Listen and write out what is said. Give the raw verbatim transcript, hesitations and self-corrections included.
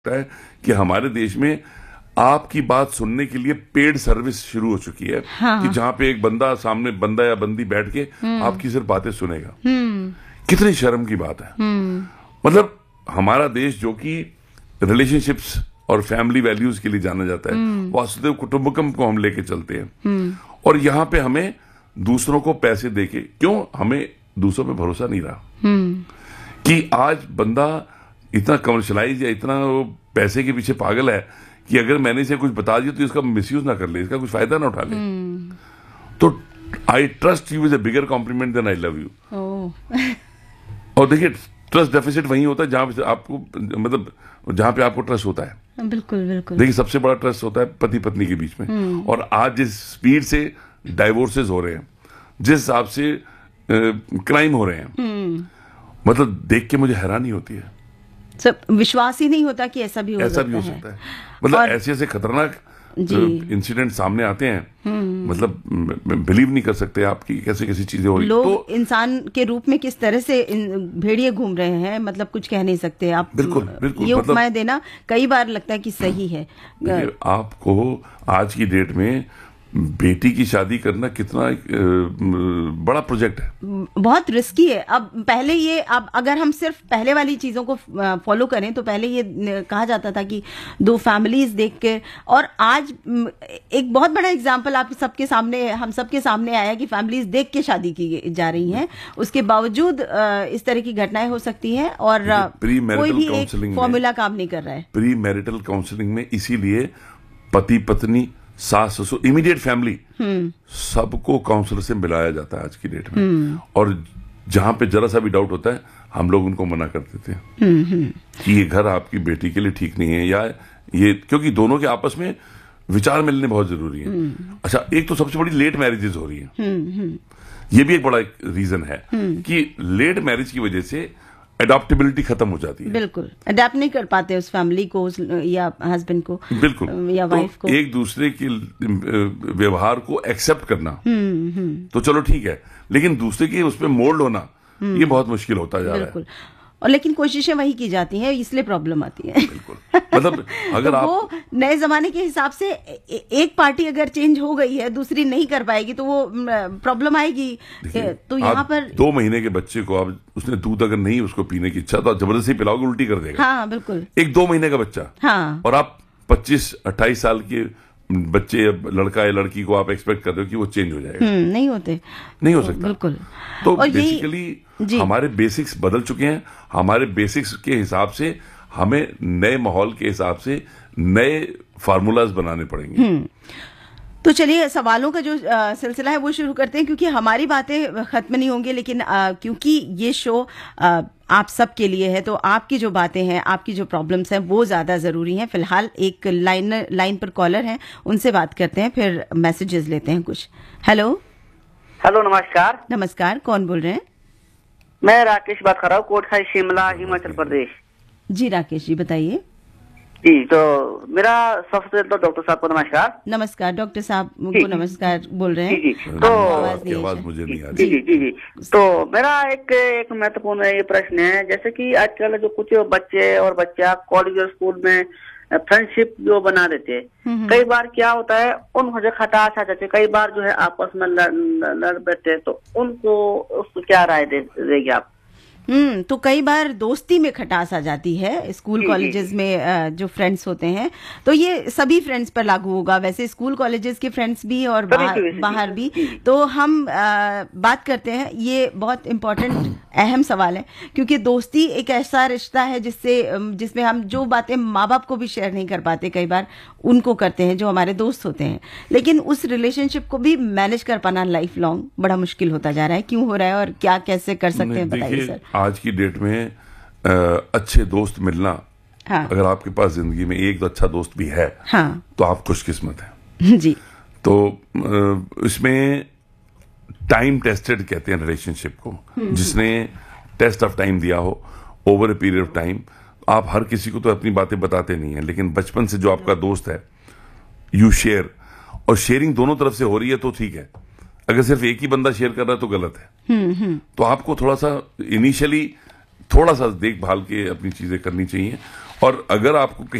है कि हमारे देश में आपकी बात सुनने के लिए पेड सर्विस शुरू हो चुकी है। हाँ। कि जहां पे एक बंदा सामने बंदा या बंदी बैठ के आपकी सिर्फ बातें सुनेगा। कितनी शर्म की बात है। मतलब हमारा देश जो कि रिलेशनशिप्स और फैमिली वैल्यूज के लिए जाना जाता है, वासुदेव कुटुंबकम को हम लेके चलते हैं, और यहाँ पे हमें दूसरों को पैसे देके, क्यों हमें दूसरों पे भरोसा नहीं रहा कि आज बंदा इतना कमर्शलाइज या इतना पैसे के पीछे पागल है कि अगर मैंने इसे कुछ बता दिया तो इसका मिसयूज ना कर ले, इसका कुछ फायदा ना उठा ले। तो I trust you is a bigger complement then I love you. और देखिए, ट्रस्ट डेफिसिट वही होता है जहां पे आपको, मतलब जहां पे आपको ट्रस्ट होता है। बिल्कुल बिल्कुल। देखिए, सबसे बड़ा ट्रस्ट होता है पति पत्नी के बीच में। और आज जिस स्पीड से डाइवोर्सेस हो रहे हैं, जिस हिसाब से क्राइम हो रहे हैं, मतलब देख के मुझे हैरानी होती है। सब विश्वास ही नहीं होता कि ऐसा भी हो ऐसा भी हो सकता है। मतलब और... ऐसे ऐसे खतरनाक इंसिडेंट सामने आते हैं, मतलब बिलीव नहीं कर सकते आपकी कैसे कैसी चीजें हो रही। लोग तो इंसान के रूप में किस तरह से भेड़िए घूम रहे हैं, मतलब कुछ कह नहीं सकते आप। बिल्कुल बिल्कुल। ये उपमाएं मतलब, देना कई बार लगता है कि सही है। आपको आज की डेट में बेटी की शादी करना कितना बड़ा प्रोजेक्ट है, बहुत रिस्की है। अब पहले ये, अब अगर हम सिर्फ पहले वाली चीजों को फॉलो करें तो पहले ये कहा जाता था कि दो फैमिलीज देख के, और आज एक बहुत बड़ा एग्जांपल आप सबके सामने, हम सबके सामने आया कि फैमिलीज देख के शादी की जा रही हैं, उसके बावजूद इस तरह की घटनाएं हो सकती हैं और कोई भी एक फॉर्मूला काम नहीं कर रहा है। प्री मैरिटल काउंसलिंग में इसीलिए पति पत्नी, सास ससुर, इमीडिएट फैमिली, सबको काउंसलर से मिलाया जाता है आज की डेट में। और जहां पे जरा सा भी डाउट होता है, हम लोग उनको मना कर देते हैं कि ये घर आपकी बेटी के लिए ठीक नहीं है, या ये, क्योंकि दोनों के आपस में विचार मिलने बहुत जरूरी है। अच्छा, एक तो सबसे बड़ी लेट मैरिजेस हो रही है, ये भी एक बड़ा एक रीजन है कि लेट मैरिज की वजह से अडॉप्टेबिलिटी खत्म हो जाती है। बिल्कुल, अडॉप्ट नहीं कर पाते उस फैमिली को, उस या हस्बैंड को, बिल्कुल, या तो वाइफ को। एक दूसरे के व्यवहार को एक्सेप्ट करना तो चलो ठीक है, लेकिन दूसरे के उस पर मोल्ड होना, ये बहुत मुश्किल होता जा रहा है। और लेकिन कोशिशें वही की जाती हैं, इसलिए प्रॉब्लम आती है। बिल्कुल, मतलब अगर तो आप वो नए जमाने के हिसाब से एक पार्टी अगर चेंज हो गई है, दूसरी नहीं कर पाएगी तो वो प्रॉब्लम आएगी। तो यहाँ पर दो महीने के बच्चे को आप, उसने दूध अगर नहीं उसको पीने की इच्छा, तो आप जबरदस्ती पिलाओगे, उल्टी कर देगा। हाँ बिल्कुल। एक दो महीने का बच्चा, हाँ, और आप पच्चीस अट्ठाईस साल के बच्चे, लड़का या लड़की को आप एक्सपेक्ट कर रहे हो कि वो चेंज हो जाएगा। नहीं होते, नहीं हो सकता। बिल्कुल। तो बेसिकली हमारे बेसिक्स बदल चुके हैं। हमारे बेसिक्स के हिसाब से हमें नए माहौल के हिसाब से नए फार्मूलाज बनाने पड़ेंगे। तो चलिए, सवालों का जो आ, सिलसिला है वो शुरू करते हैं, क्योंकि हमारी बातें खत्म नहीं होंगी, लेकिन आ, क्योंकि ये शो आ, आप सब के लिए है, तो आपकी जो बातें हैं, आपकी जो प्रॉब्लम्स हैं, वो ज्यादा जरूरी हैं। फिलहाल एक लाइन लाइन पर कॉलर हैं, उनसे बात करते हैं, फिर मैसेजेस लेते हैं कुछ। हेलो हेलो, नमस्कार। नमस्कार, कौन बोल रहे हैं? मैं राकेश बात कर रहा हूँ, कोटखाई, शिमला, हिमाचल प्रदेश। जी राकेश जी, बताइए। जी, तो मेरा सबसे पहले तो डॉक्टर साहब को नमस्कार। नमस्कार डॉक्टर साहब को नमस्कार बोल रहे हैं। जी जी, तो आवाज मुझे नहीं आ रही। जी जी जी, तो मेरा एक एक महत्वपूर्ण ये प्रश्न है, जैसे कि आजकल जो कुछ बच्चे और बच्चा कॉलेज और स्कूल में फ्रेंडशिप जो बना देते हैं, कई बार क्या होता है, उनको जो खटास आ जाते, कई बार जो है आपस में लड़ लड़ बैठते, तो उनको उसको क्या राय दे देगी आप? हम्म तो कई बार दोस्ती में खटास आ जाती है स्कूल कॉलेजेस में, जो फ्रेंड्स होते हैं, तो ये सभी फ्रेंड्स पर लागू होगा, वैसे स्कूल कॉलेजेस के फ्रेंड्स भी और बाहर बाहर भी। तो हम आ, बात करते हैं, ये बहुत इम्पोर्टेंट अहम सवाल है, क्योंकि दोस्ती एक ऐसा रिश्ता है जिससे जिसमें हम जो बातें माँ बाप को भी शेयर नहीं कर पाते, कई बार उनको करते हैं जो हमारे दोस्त होते हैं, लेकिन उस रिलेशनशिप को भी मैनेज कर पाना लाइफ लॉन्ग बड़ा मुश्किल होता जा रहा है। क्यों हो रहा है और क्या कैसे कर सकते हैं, बताइए सर। आज की डेट में आ, अच्छे दोस्त मिलना, हाँ। अगर आपके पास जिंदगी में एक तो अच्छा दोस्त भी है, हाँ। तो आप खुशकिस्मत हैं। जी। तो आ, इसमें टाइम टेस्टेड कहते हैं रिलेशनशिप को, जिसने टेस्ट ऑफ टाइम दिया हो over a period of time. आप हर किसी को तो अपनी बातें बताते नहीं है, लेकिन बचपन से जो आपका दोस्त है, यू शेयर, और शेयरिंग दोनों तरफ से हो रही है तो ठीक है। अगर सिर्फ एक ही बंदा शेयर कर रहा है तो गलत है। तो आपको थोड़ा सा इनिशियली थोड़ा सा देखभाल के अपनी चीजें करनी चाहिए, और अगर आपको